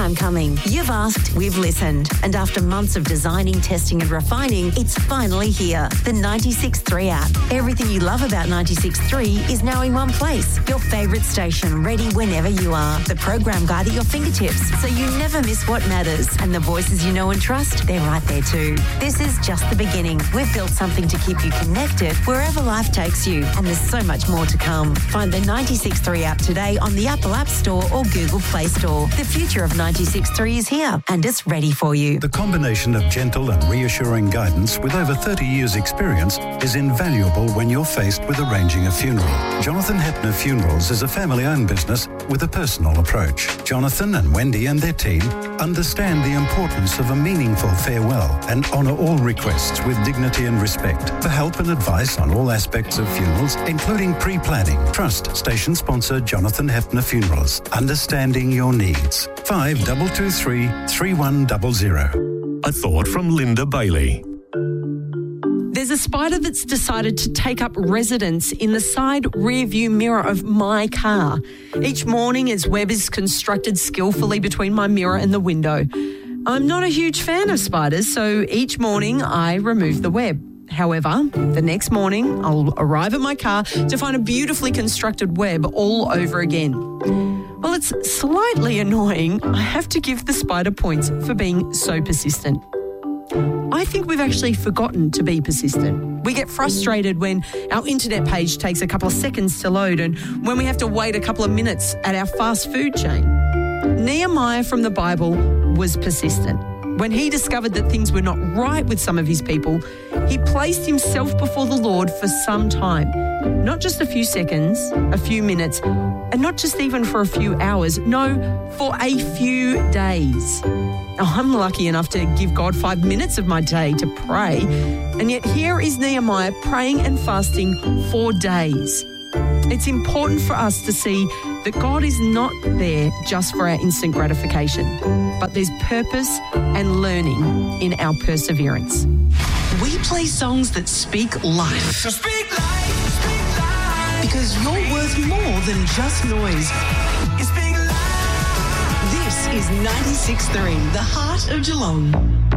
time coming. You've asked, we've listened. And after months of designing, testing and refining, it's finally here. The 96.3 app. Everything you love about 96.3 is now in one place. Your favourite station, ready whenever you are. The program guide at your fingertips, so you never miss what matters. And the voices you know and trust, they're right there too. This is just the beginning. We've built something to keep you connected wherever life takes you. And there's so much more to come. Find the 96.3 app today on the Apple App Store or Google Play Store. The future of 96.3 is here and it's ready for you. The combination of gentle and reassuring guidance with over 30 years' experience is invaluable when you're faced with arranging a funeral. Jonathan Hepner Funerals is a family-owned business with a personal approach. Jonathan and Wendy and their team understand the importance of a meaningful farewell and honour all requests with dignity and respect. For help and advice on all aspects of funerals, including pre-planning, trust station sponsor Jonathan Hepner Funerals. Understanding your needs. 5223 3100. A thought from Linda Bailey. There's a spider that's decided to take up residence in the side rear view mirror of my car. Each morning, its web is constructed skillfully between my mirror and the window. I'm not a huge fan of spiders, so each morning I remove the web. However, the next morning, I'll arrive at my car to find a beautifully constructed web all over again. Well, it's slightly annoying. I have to give the spider points for being so persistent. I think we've actually forgotten to be persistent. We get frustrated when our internet page takes a couple of seconds to load and when we have to wait a couple of minutes at our fast food chain. Nehemiah from the Bible was persistent. When he discovered that things were not right with some of his people, he placed himself before the Lord for some time. Not just a few seconds, a few minutes, and not just even for a few hours. No, for a few days. Now, I'm lucky enough to give God 5 minutes of my day to pray, and yet here is Nehemiah praying and fasting for days. It's important for us to see that God is not there just for our instant gratification, but there's purpose and learning in our perseverance. We play songs that speak life. So speak life, speak life. Because you're worth more than just noise. You speak life. This is 96.3, the heart of Geelong.